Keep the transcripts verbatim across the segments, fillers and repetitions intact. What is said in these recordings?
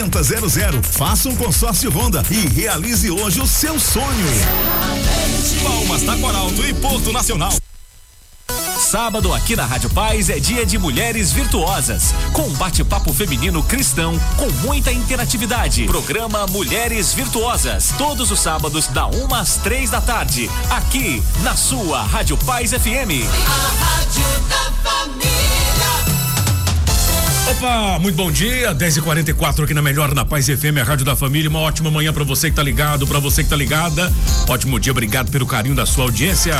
zero zero. Faça um consórcio Honda e realize hoje o seu sonho. Palmas da Coralto e Porto Nacional. Sábado aqui na Rádio Paz é dia de Mulheres Virtuosas, com um bate-papo feminino cristão com muita interatividade. Programa Mulheres Virtuosas, todos os sábados da uma às três da tarde, aqui na sua Rádio Paz F M. A Rádio da Família. Opa, muito bom dia, dez e quarenta e quatro aqui na Melhor, na Paz F M, a Rádio da Família. Uma ótima manhã pra você que tá ligado, pra você que tá ligada. Ótimo dia, obrigado pelo carinho da sua audiência.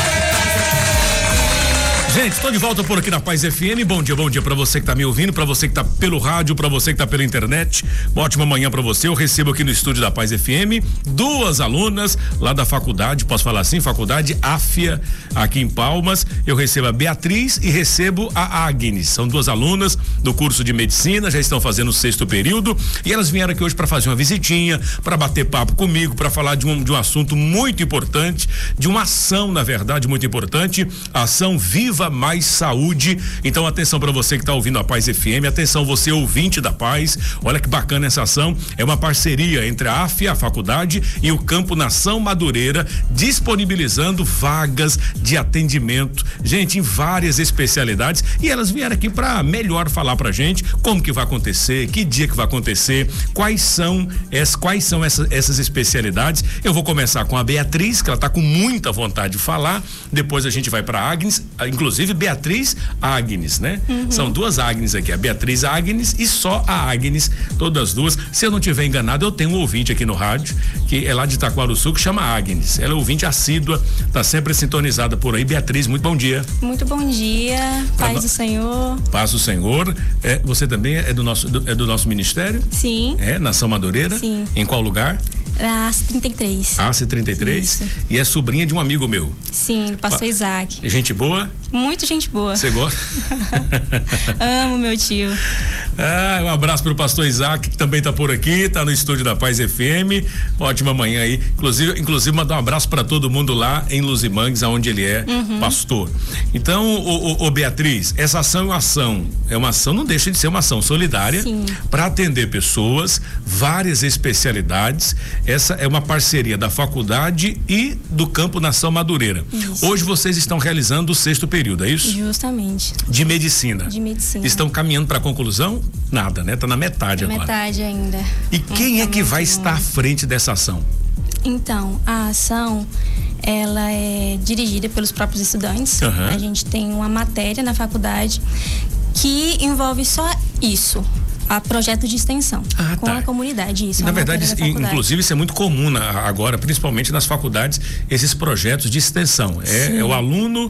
Gente, estou de volta por aqui na Paz F M. Bom dia, bom dia para você que tá me ouvindo, para você que tá pelo rádio, para você que tá pela internet. Uma ótima manhã para você. Eu recebo aqui no estúdio da Paz F M duas alunas lá da faculdade, posso falar assim, faculdade Áfia, aqui em Palmas. Eu recebo a Beatriz e recebo a Agnes. São duas alunas do curso de medicina, já estão fazendo o sexto período e elas vieram aqui hoje para fazer uma visitinha, para bater papo comigo, para falar de um, de um assunto muito importante, de uma ação, na verdade, muito importante, a ação Viva Mais Saúde. Então atenção para você que está ouvindo a Paz F M, atenção você ouvinte da Paz, olha que bacana essa ação, é uma parceria entre a Áfia, a faculdade, e o Campo Nação Madureira, disponibilizando vagas de atendimento, gente, em várias especialidades, e elas vieram aqui para melhor falar pra gente como que vai acontecer, que dia que vai acontecer, quais são as, quais são essas, essas especialidades. Eu vou começar com a Beatriz, que ela tá com muita vontade de falar, depois a gente vai para Agnes, inclusive Inclusive Beatriz Agnes, né? Uhum. São duas Agnes aqui, a Beatriz Agnes e só a Agnes, todas duas. Se eu não tiver enganado, eu tenho um ouvinte aqui no rádio, que é lá de Itaquaruçu, que chama Agnes. Ela é ouvinte assídua, tá sempre sintonizada por aí. Beatriz, muito bom dia. Muito bom dia, paz do Senhor. Paz do Senhor. É, você também é do nosso, do, é do nosso ministério? Sim. É, Nação Madureira? Sim. Em qual lugar? A C trinta e três. A C trinta e três? Isso. E é sobrinha de um amigo meu. Sim, pastor Isaac. Gente boa? Muito gente boa. Você gosta? Amo meu tio. Ah, um abraço pro pastor Isaac, que também tá por aqui, tá no estúdio da Paz F M. Ótima manhã aí. Inclusive, inclusive mandar um abraço para todo mundo lá em Luzimangues, aonde ele é uhum. pastor. Então, ô, ô, ô Beatriz, essa ação é uma ação, é uma ação, não deixa de ser uma ação solidária para atender pessoas, várias especialidades. Essa é uma parceria da faculdade e do Campo Nação Madureira. Isso. Hoje vocês estão realizando o sexto período, é isso? Justamente. De medicina. De medicina. Estão caminhando para a conclusão? Nada, né? Tá na metade agora. Metade ainda. E quem é que vai estar à frente dessa ação? Então, a ação, ela é dirigida pelos próprios estudantes. Uhum. A gente tem uma matéria na faculdade que envolve só isso. A projeto de extensão ah, com tá. a comunidade, isso. Na verdade, inclusive isso é muito comum na, agora, principalmente nas faculdades, esses projetos de extensão. É, é o aluno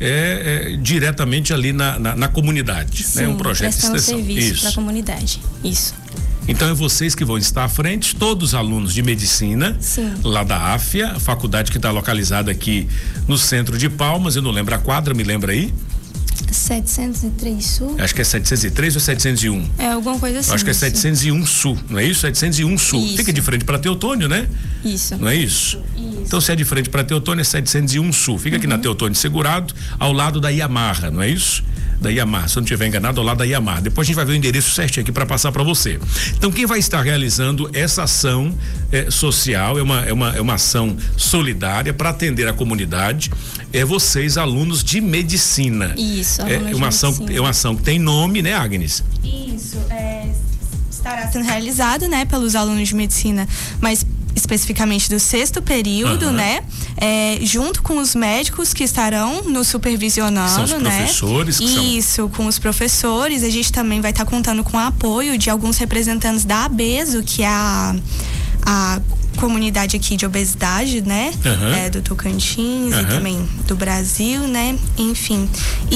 é, é diretamente ali na, na, na comunidade, Sim, né? Um projeto de extensão. Serviço para a comunidade, isso. Então é vocês que vão estar à frente, todos os alunos de medicina, Sim. lá da Áfia, a faculdade que está localizada aqui no centro de Palmas. Eu não lembro a quadra, me lembra aí? setecentos e três Sul? Acho que é setecentos e três ou setecentos e um? É, alguma coisa assim. Eu acho que é setecentos e um Sul, não é isso? setecentos e um Sul. Isso. Fica de frente para Teotônio, né? Isso. Não é isso? Isso. Então, se é de frente para Teotônio, é setecentos e um Sul. Fica uhum. aqui na Teotônio Segurado, ao lado da Yamaha, não é isso? Da Yamaha, se eu não estiver enganado, ao lado da Yamaha. Depois a gente vai ver o endereço certinho aqui para passar para você. Então, quem vai estar realizando essa ação é, social, é uma, é, uma, é uma ação solidária para atender a comunidade, é vocês, alunos de medicina. Isso, é uma ação, medicina. É uma ação que tem nome, né, Agnes? Isso, é, estará sendo realizado, né, pelos alunos de medicina, mas especificamente do sexto período, uhum. né? É, junto com os médicos que estarão nos supervisionando, são os professores, né? Que Isso, são... com os professores. A gente também vai estar tá contando com o apoio de alguns representantes da ABESO, que é a, a comunidade aqui de obesidade, né? Uhum. É, do Tocantins uhum. e também do Brasil, né? Enfim.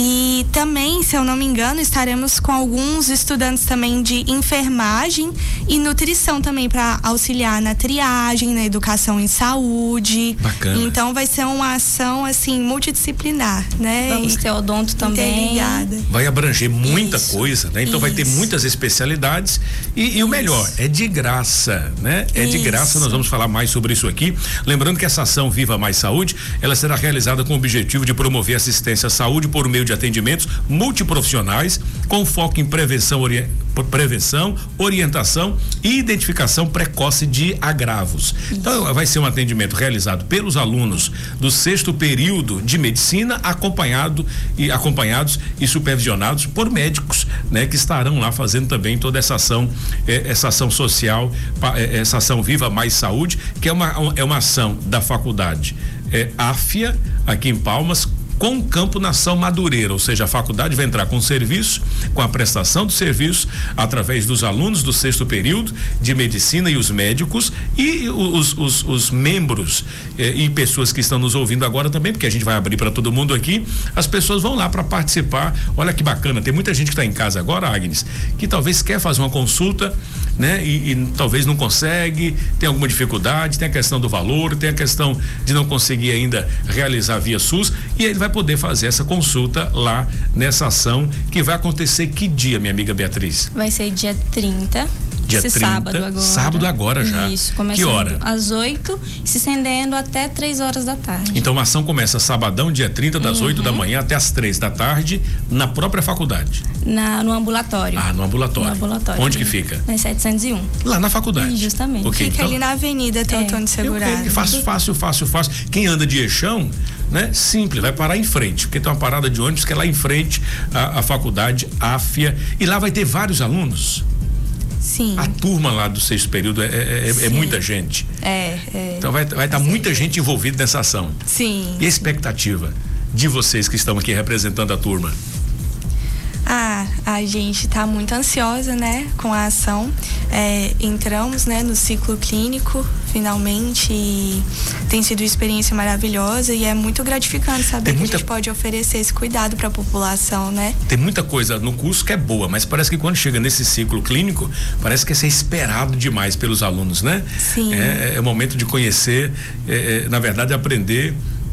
E também, se eu não me engano, estaremos com alguns estudantes também de enfermagem e nutrição também para auxiliar na triagem, na educação em saúde. Bacana. Então vai ser uma ação assim multidisciplinar, né? Vamos ter odonto também. Vai abranger muita Isso. coisa, né? Então Isso. vai ter muitas especialidades e, e o melhor, é de graça, né? É Isso. de graça, nós vamos falar mais sobre isso aqui. Lembrando que essa ação Viva Mais Saúde, ela será realizada com o objetivo de promover assistência à saúde por meio de atendimentos multiprofissionais com foco em prevenção, ori- prevenção, orientação e identificação precoce de agravos. Então, vai ser um atendimento realizado pelos alunos do sexto período de medicina, acompanhado e acompanhados e supervisionados por médicos, né, que estarão lá fazendo também toda essa ação, eh, essa ação social, eh, essa ação Viva Mais Saúde, que é uma é uma ação da faculdade eh, Áfia, aqui em Palmas, com Campo Nação Madureira, ou seja, a faculdade vai entrar com o serviço, com a prestação do serviço, através dos alunos do sexto período de medicina e os médicos e os, os, os membros eh, e pessoas que estão nos ouvindo agora também, porque a gente vai abrir para todo mundo aqui, as pessoas vão lá para participar. Olha que bacana, tem muita gente que está em casa agora, Agnes, que talvez quer fazer uma consulta, né? E, e talvez não consegue, tem alguma dificuldade, tem a questão do valor, tem a questão de não conseguir ainda realizar via SUS, e ele vai poder fazer essa consulta lá nessa ação que vai acontecer que dia, minha amiga Beatriz? Vai ser dia trinta. Dia Esse trinta, sábado agora. Sábado agora já. Isso, começando que hora? Às oito, se estendendo até três horas da tarde. Então a ação começa sabadão, dia trinta, das oito uhum. da manhã até as três da tarde, na própria faculdade. Na, no ambulatório. Ah, no ambulatório. No ambulatório. Onde que fica? Na setecentos e um. Lá na faculdade. Justamente. Okay, fica então, ali na Avenida Teotônio de Segurado. Fácil, fácil, fácil, fácil. Quem anda de eixão, né? Simples, vai parar em frente, porque tem uma parada de ônibus que é lá em frente à, à faculdade Áfia, e lá vai ter vários alunos. Sim. A turma lá do sexto período é, é, é muita gente. É, é. Então vai, vai estar muita gente envolvida nessa ação. Sim. E a expectativa de vocês que estão aqui representando a turma? Ah, a gente está muito ansiosa, né, com a ação. É, entramos, né, no ciclo clínico, finalmente, e tem sido uma experiência maravilhosa e é muito gratificante saber tem que muita... a gente pode oferecer esse cuidado para a população, né? Tem muita coisa no curso que é boa, mas parece que quando chega nesse ciclo clínico, parece que é ser esperado demais pelos alunos, né? Sim. É, é o momento de conhecer, é, é, na verdade, aprender.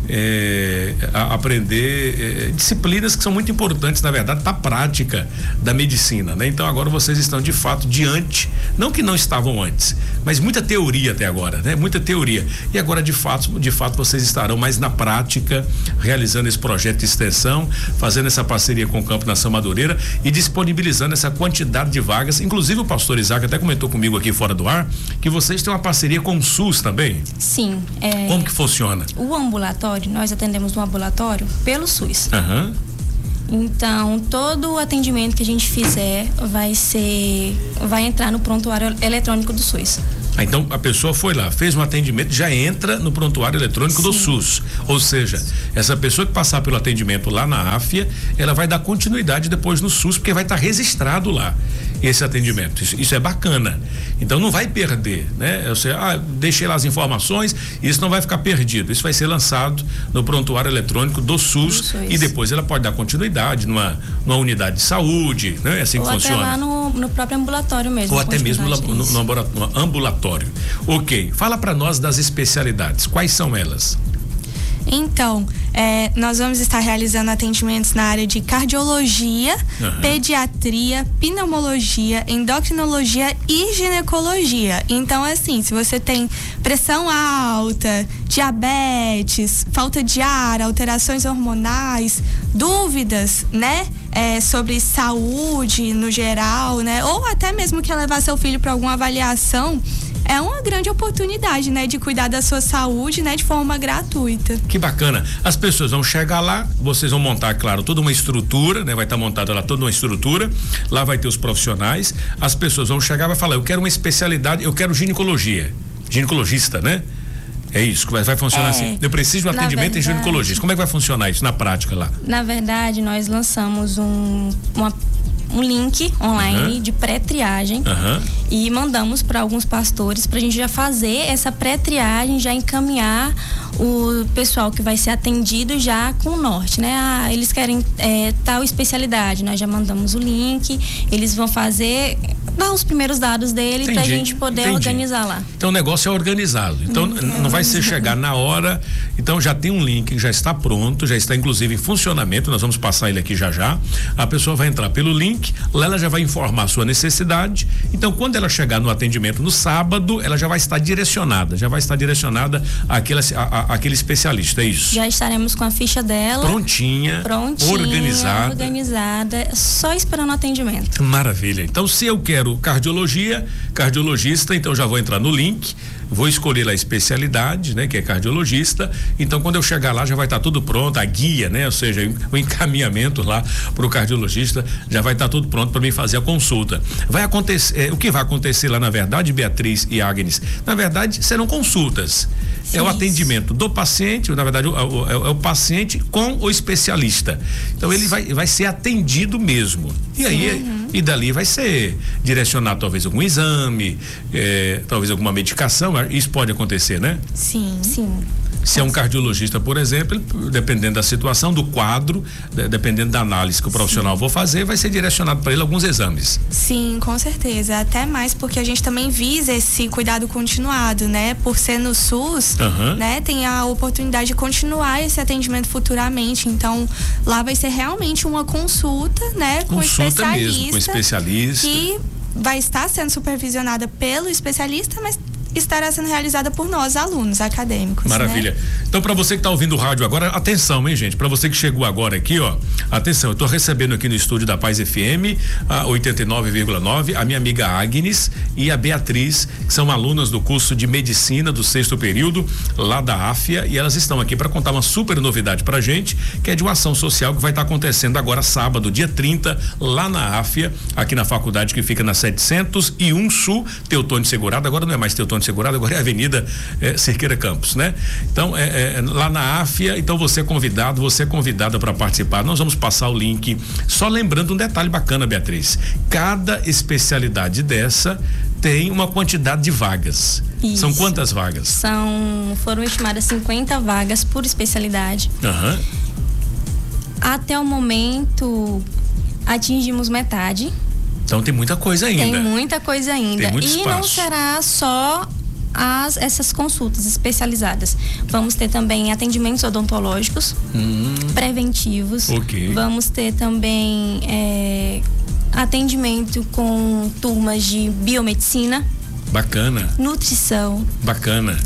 É, a aprender é, disciplinas que são muito importantes, na verdade, da prática da medicina, né? Então agora vocês estão de fato diante, não que não estavam antes, mas muita teoria até agora, né? Muita teoria. E agora de fato, de fato vocês estarão mais na prática, realizando esse projeto de extensão, fazendo essa parceria com o Campo Nação Madureira e disponibilizando essa quantidade de vagas. Inclusive o pastor Isaac até comentou comigo aqui fora do ar que vocês têm uma parceria com o SUS também. Sim. É... Como que funciona? O ambulatório, nós atendemos no ambulatório pelo SUS. Aham. Uhum. Então, todo o atendimento que a gente fizer vai ser, vai entrar no prontuário eletrônico do SUS. Ah, então a pessoa foi lá, fez um atendimento, já entra no prontuário eletrônico Sim. do SUS. Ou seja, essa pessoa que passar pelo atendimento lá na Áfia, ela vai dar continuidade depois no SUS, porque vai estar registrado lá esse atendimento. Isso, isso é bacana. Então não vai perder, né? Eu sei, ah, deixei lá as informações, isso não vai ficar perdido. Isso vai ser lançado no prontuário eletrônico do SUS, do SUS. E depois ela pode dar continuidade numa, numa unidade de saúde, né? É assim Ou que funciona. Ou até lá no, no próprio ambulatório mesmo. Ou até mesmo no, no, no ambulatório. Ok, fala para nós das especialidades, quais são elas? Então, é, nós vamos estar realizando atendimentos na área de cardiologia, uhum. pediatria, pneumologia, endocrinologia e ginecologia. Então, assim, se você tem pressão alta, diabetes, falta de ar, alterações hormonais, dúvidas, né? É, sobre saúde no geral, né? Ou até mesmo quer levar seu filho para alguma avaliação, é uma grande oportunidade, né? De cuidar da sua saúde, né? De forma gratuita. Que bacana. As pessoas vão chegar lá, vocês vão montar, claro, toda uma estrutura, né? Vai estar montada lá toda uma estrutura, lá vai ter os profissionais, as pessoas vão chegar e vai falar, eu quero uma especialidade, eu quero ginecologia, ginecologista, né? É isso, vai, vai funcionar é, assim. Eu preciso de um atendimento verdade, em ginecologista. Como é que vai funcionar isso na prática lá? Na verdade, nós lançamos um, uma, um link online uhum. de pré-triagem uhum. e mandamos para alguns pastores para a gente já fazer essa pré-triagem, já encaminhar o pessoal que vai ser atendido já com o norte, né? Ah, eles querem é, tal especialidade, nós já mandamos o link, eles vão fazer dar os primeiros dados dele Entendi. Pra gente poder Entendi. Organizar lá. Então o negócio é organizado. Então hum, não vai ser chegar na hora. Então já tem um link que já está pronto, já está inclusive em funcionamento. Nós vamos passar ele aqui já já. A pessoa vai entrar pelo link, lá ela já vai informar a sua necessidade. Então quando ela chegar no atendimento no sábado, ela já vai estar direcionada, já vai estar direcionada àquele, à, à, àquele especialista, é isso? Já estaremos com a ficha dela. Prontinha. Prontinha. Organizada. Organizada. Só esperando o atendimento. Maravilha. Então se eu quero cardiologia, cardiologista, então já vou entrar no link, vou escolher a especialidade, né, que é cardiologista. Então quando eu chegar lá já vai estar tudo pronto, a guia, né, ou seja, o encaminhamento lá para o cardiologista já vai estar tudo pronto para mim fazer a consulta. Vai acontecer, é, o que vai acontecer lá na verdade, Beatriz e Agnes, na verdade serão consultas. Sim, é o atendimento do paciente, na verdade, o, o, é, é o paciente com o especialista. Então ele vai, vai ser atendido mesmo. E Sim, aí, uhum. e dali vai ser direcionado talvez algum exame, é, talvez alguma medicação. Isso pode acontecer, né? Sim, sim. Se é um cardiologista, por exemplo, dependendo da situação, do quadro, de, dependendo da análise que o profissional for fazer, vai ser direcionado para ele alguns exames. Sim, com certeza. Até mais porque a gente também visa esse cuidado continuado, né? Por ser no SUS, uhum. né? Tem a oportunidade de continuar esse atendimento futuramente. Então, lá vai ser realmente uma consulta, né? Com consulta especialista. Mesmo, com especialista. Que vai estar sendo supervisionada pelo especialista, mas estará sendo realizada por nós, alunos acadêmicos. Maravilha. Né? Então, para você que está ouvindo o rádio agora, atenção, hein, gente? Para você que chegou agora aqui, ó, atenção, eu estou recebendo aqui no estúdio da Paz F M, a oitenta e nove vírgula nove, a minha amiga Agnes e a Beatriz, que são alunas do curso de medicina do sexto período, lá da Áfia, e elas estão aqui para contar uma super novidade pra gente, que é de uma ação social que vai estar tá acontecendo agora sábado, dia trinta, lá na Áfia, aqui na faculdade que fica na setecentos e um Sul, Teotônio Segurado. Agora não é mais Teotônio Segurado, agora é a Avenida é, Cerqueira Campos, né? Então, é, é, lá na Áfia, então você é convidado, você é convidada para participar. Nós vamos passar o link. Só lembrando um detalhe bacana, Beatriz. Cada especialidade dessa tem uma quantidade de vagas. Isso. São quantas vagas? São, foram estimadas cinquenta vagas por especialidade. Aham. Até o momento, atingimos metade. Então tem muita coisa ainda. Tem muita coisa ainda. Tem muito e espaço. Não será só as, essas consultas especializadas. Vamos ter também atendimentos odontológicos, hum, preventivos. Okay. Vamos ter também é, atendimento com turmas de biomedicina. Bacana. Nutrição. Bacana.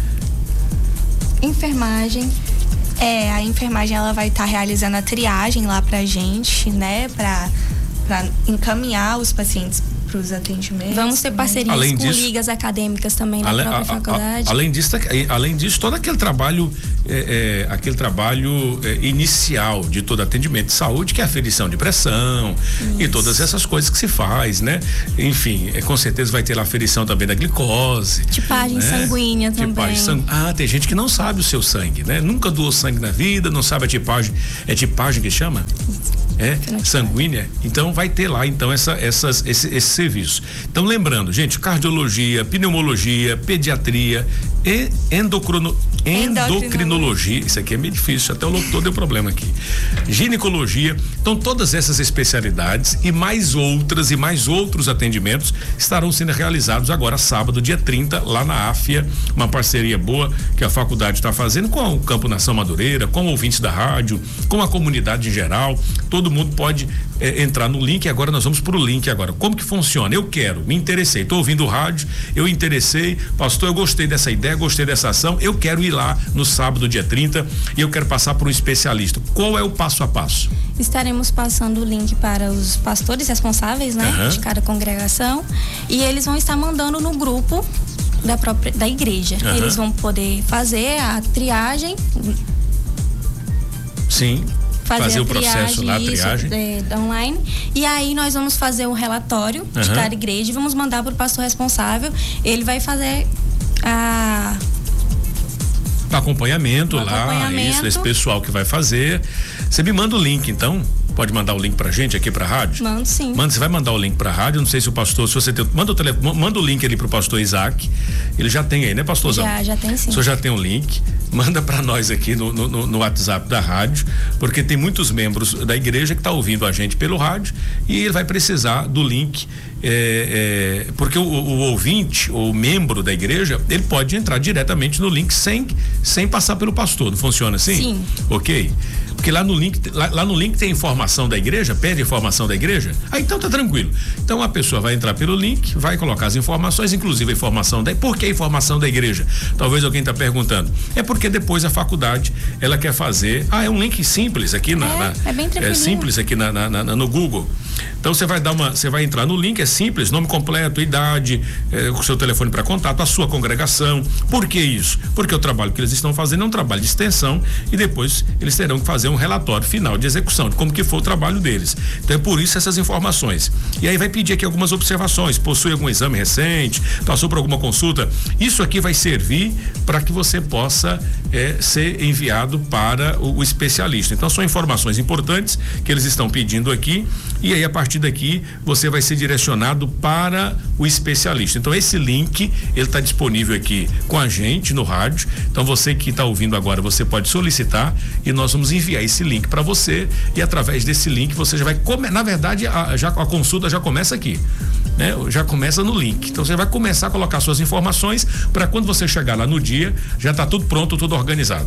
Enfermagem. É, a enfermagem ela vai estar tá realizando a triagem lá pra gente, né? Pra para encaminhar os pacientes para os atendimentos. Vamos ter parcerias além com disso, ligas acadêmicas também na além, própria a, faculdade. A, além disso, além disso, todo aquele trabalho, é, é, aquele trabalho é, inicial de todo atendimento de saúde, que é a aferição de pressão. Isso. E todas essas coisas que se faz, né? Enfim, é, com certeza vai ter lá a aferição também da glicose. Tipagem, né? Sanguínea também. Tipagem sang... Ah, tem gente que não sabe o seu sangue, né? Nunca doou sangue na vida, não sabe a tipagem. É tipagem que chama? É, sanguínea. Então vai ter lá então essa, essas, esse, esse serviço. Então lembrando, gente, cardiologia, pneumologia, pediatria e endocrino, endocrinologia, isso aqui é meio difícil, até o locutor deu problema aqui. Ginecologia, então todas essas especialidades e mais outras e mais outros atendimentos estarão sendo realizados agora sábado, dia trinta, lá na Áfia, uma parceria boa que a faculdade está fazendo com o Campo Nação Madureira, com ouvintes da rádio, com a comunidade em geral. Todo mundo pode é, entrar no link. Agora nós vamos pro link agora. Como que funciona? Eu quero, me interessei, tô ouvindo o rádio, eu interessei, pastor, eu gostei dessa ideia, gostei dessa ação, eu quero ir lá no sábado, dia trinta, e eu quero passar por um especialista. Qual é o passo a passo? Estaremos passando o link para os pastores responsáveis, né? Uhum. De cada congregação, e eles vão estar mandando no grupo da própria, da igreja. Uhum. Eles vão poder fazer a triagem. Sim. Fazer, fazer o triagem, processo lá, a triagem. Isso, de, online. E aí nós vamos fazer o relatório uhum. de cada igreja e vamos mandar para o pastor responsável. Ele vai fazer a acompanhamento o lá, acompanhamento. Isso, esse pessoal que vai fazer. Você me manda o link, então? Pode mandar o link pra gente aqui pra rádio? Mando sim. Manda, você vai mandar o link pra rádio, não sei se o pastor, se você tem, manda o telefone, manda o link ali pro pastor Isaac, ele já tem aí, né, pastorzão? Já, já tem sim. O senhor já tem um link, manda pra nós aqui no, no, no WhatsApp da rádio, porque tem muitos membros da igreja que tá ouvindo a gente pelo rádio e ele vai precisar do link, é, é, porque o, o ouvinte, ou membro da igreja, ele pode entrar diretamente no link sem, sem passar pelo pastor, não funciona assim? Sim. Ok? Porque lá no link, lá, lá no link tem informação da igreja, pede informação da igreja, aí então tá tranquilo. Então a pessoa vai entrar pelo link, vai colocar as informações, inclusive a informação da, por que a informação da igreja? Talvez alguém tá perguntando. É porque depois a faculdade, ela quer fazer, ah, é um link simples aqui na, é, na é bem tranquilo. É simples aqui na, na, na, no Google. Então você vai dar uma, você vai entrar no link, é simples, nome completo, idade, é, o seu telefone para contato, a sua congregação. Por que isso? Porque o trabalho que eles estão fazendo é um trabalho de extensão e depois eles terão que fazer um relatório final de execução de como que foi o trabalho deles. Então é por isso essas informações. E aí vai pedir aqui algumas observações, possui algum exame recente, passou por alguma consulta. Isso aqui vai servir para que você possa é, ser enviado para o, o especialista. Então são informações importantes que eles estão pedindo aqui e aí a partir daqui você vai ser direcionado para o especialista. Então esse link, ele está disponível aqui com a gente no rádio. Então você que está ouvindo agora, você pode solicitar e nós vamos enviar esse link para você e através desse link você já vai começar, na verdade a, já, a consulta já começa aqui, né? Já começa no link, então você vai começar a colocar suas informações para quando você chegar lá no dia, já tá tudo pronto, tudo organizado.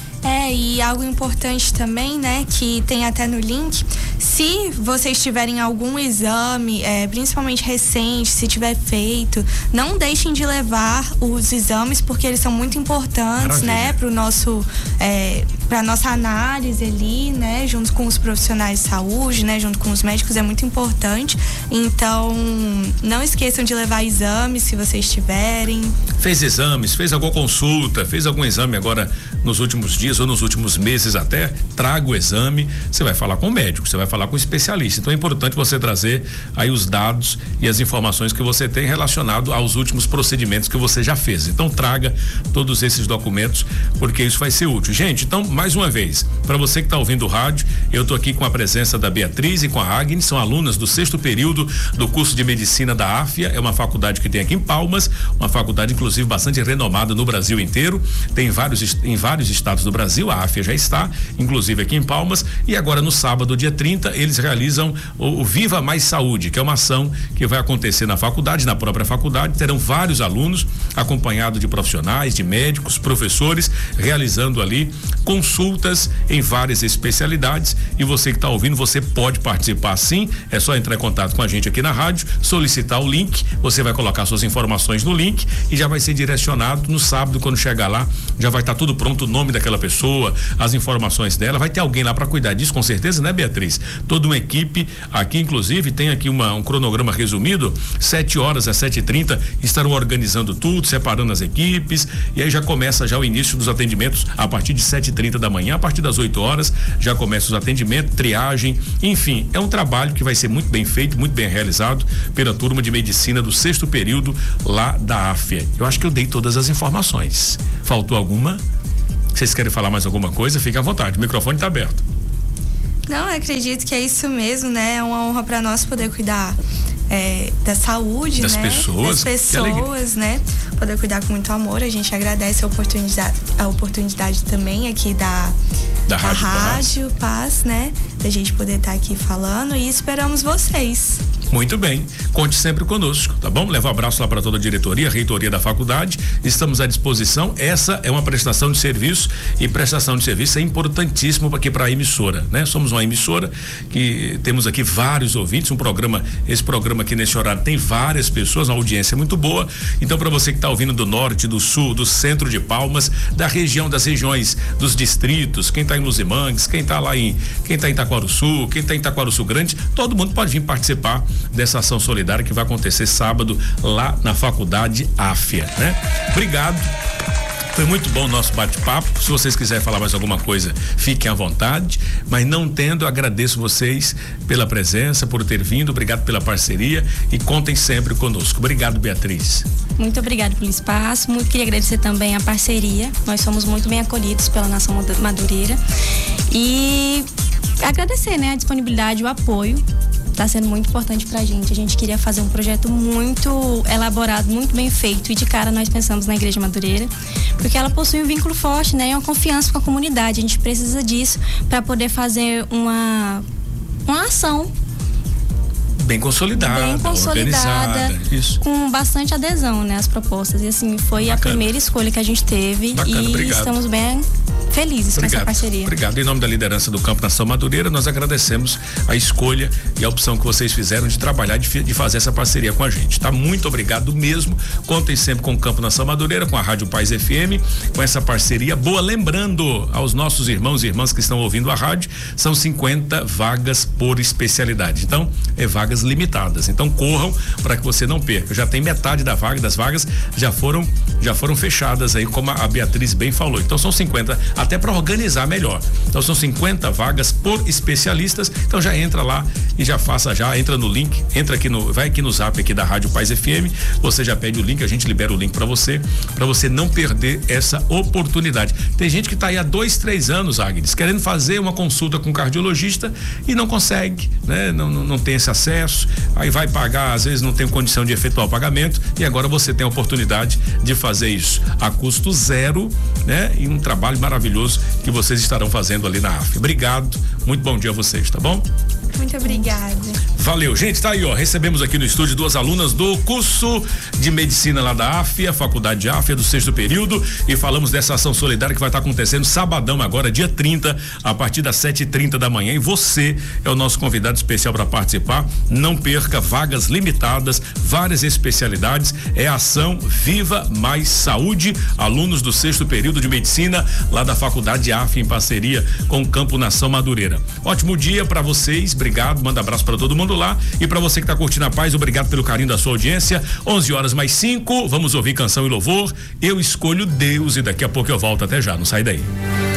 É, e algo importante também, né, que tem até no link, se vocês tiverem algum exame, é, principalmente recente, se tiver feito, não deixem de levar os exames, porque eles são muito importantes, Maravilha. né, pro nosso, é, pra nossa análise ali, né, junto com os profissionais de saúde, né, junto com os médicos, é muito importante. Então, não esqueçam de levar exames, se vocês tiverem. Fez exames, fez alguma consulta, fez algum exame agora nos últimos dias ou nos últimos meses até, traga o exame, você vai falar com o médico, você vai falar com o especialista. Então é importante você trazer aí os dados e as informações que você tem relacionado aos últimos procedimentos que você já fez. Então traga todos esses documentos, porque isso vai ser útil. Gente, então, mais uma vez, para você que está ouvindo o rádio, eu tô aqui com a presença da Beatriz e com a Agnes, são alunas do sexto período do curso de medicina da AFIA, é uma faculdade que tem aqui em Palmas, uma faculdade inclusive bastante renomada no Brasil inteiro, tem vários em vários estados do Brasil, a AFIA já está, inclusive aqui em Palmas, e agora no sábado, dia trinta, eles realizam o, o Viva Mais Saúde, que é uma ação que vai acontecer na faculdade, na própria faculdade, terão vários alunos acompanhados de profissionais, de médicos, professores, realizando ali consultas em várias especialidades, e você que está ouvindo, você pode participar sim, é só entrar em contato com a gente aqui na rádio, solicitar o link, você vai colocar suas informações no link e já vai ser direcionado no sábado, quando chegar lá, já vai estar tá tudo pronto, o nome daquela pessoa, as informações dela, vai ter alguém lá para cuidar disso, com certeza, né, Beatriz? Toda uma equipe aqui, inclusive, tem aqui uma, um cronograma resumido, sete horas às sete e trinta, estarão organizando tudo, separando as equipes, e aí já começa já o início dos atendimentos a partir de sete e trinta da manhã, a partir das oito horas, já começa os atendimentos, triagem, enfim, é um trabalho que vai ser muito bem feito, muito bem realizado pela turma de medicina do sexto período lá da AFIA. Eu acho que eu dei todas as informações. Faltou alguma? Vocês querem falar mais alguma coisa? Fique à vontade, o microfone está aberto. Não, eu acredito que é isso mesmo, né? É uma honra para nós poder cuidar é, da saúde, das né? pessoas, das pessoas, né? Poder cuidar com muito amor. A gente agradece a oportunidade, a oportunidade também aqui da da, da Rádio, Rádio Paz, né? Da gente poder estar tá aqui falando e esperamos vocês. Muito bem, conte sempre conosco, tá bom? Leva um abraço lá para toda a diretoria, a reitoria da faculdade, estamos à disposição. Essa é uma prestação de serviço e prestação de serviço é importantíssimo aqui para a emissora, né? Somos uma emissora que temos aqui vários ouvintes, um programa, esse programa aqui nesse horário tem várias pessoas, uma audiência muito boa. Então, para você que está ouvindo do norte, do sul, do centro de Palmas, da região, das regiões dos distritos, quem está em Luzimangues, quem está lá em, quem está em Itaquaruçu, quem está em Itaquaruçu Grande, todo mundo pode vir participar dessa ação solidária que vai acontecer sábado lá na faculdade AFIA, né? Obrigado. Foi muito bom o nosso bate-papo. Se vocês quiserem falar mais alguma coisa, fiquem à vontade, mas não tendo, eu agradeço vocês pela presença, por ter vindo, obrigado pela parceria e contem sempre conosco. Obrigado, Beatriz. Muito obrigado pelo espaço, muito queria agradecer também a parceria, nós somos muito bem acolhidos pela Nação Madureira e agradecer, né, a disponibilidade, o apoio. Está sendo muito importante pra gente. A gente queria fazer um projeto muito elaborado, muito bem feito, e de cara nós pensamos na Igreja Madureira, porque ela possui um vínculo forte, né, e uma confiança com a comunidade. A gente precisa disso para poder fazer uma uma ação bem consolidada, bem consolidada, organizada, isso. Com bastante adesão, né, às propostas. E assim, foi Bacana. a primeira escolha que a gente teve. Bacana, e obrigado. Estamos bem felizes obrigado. com essa parceria. Obrigado. Em nome da liderança do Campo Nação Madureira, nós agradecemos a escolha e a opção que vocês fizeram de trabalhar, de, de fazer essa parceria com a gente, tá? Muito obrigado mesmo. Contem sempre com o Campo Nação Madureira, com a Rádio Paz F M, com essa parceria boa. Lembrando aos nossos irmãos e irmãs que estão ouvindo a rádio, são cinquenta vagas por especialidade. Então, é vagas limitadas. Então, corram para que você não perca. Já tem metade da vaga, das vagas já foram já foram fechadas aí, como a Beatriz bem falou. Então, são cinquenta, até para organizar melhor. Então, são cinquenta vagas por especialistas. Então, já entra lá e já faça já, entra no link, entra aqui no, vai aqui no Zap aqui da Rádio Paz F M, você já pede o link, a gente libera o link para você, para você não perder essa oportunidade. Tem gente que tá aí há dois, três anos, Agnes, querendo fazer uma consulta com um cardiologista e não consegue, né? Não, não, não tem esse acesso, aí vai pagar, às vezes não tem condição de efetuar o pagamento, e agora você tem a oportunidade de fazer isso a custo zero, né? E um trabalho maravilhoso que vocês estarão fazendo ali na A F. Obrigado, muito bom dia a vocês, tá bom? Muito obrigada. Valeu, gente, tá aí, ó, recebemos aqui no estúdio duas alunas do curso de medicina lá da A F, a faculdade de A F, do sexto período, e falamos dessa ação solidária que vai estar acontecendo sabadão agora, dia trinta, a partir das sete e trinta da manhã, e você é o nosso convidado especial para participar. Não perca, vagas limitadas, várias especialidades, é a ação Viva Mais Saúde, alunos do sexto período de medicina lá da faculdade de A F, em parceria com o Campo Nação Madureira. Ótimo dia para vocês, obrigado, manda abraço para todo mundo lá, e para você que tá curtindo a paz, obrigado pelo carinho da sua audiência. onze horas mais cinco, vamos ouvir canção e louvor. Eu escolho Deus, e daqui a pouco eu volto. Até já, não sai daí.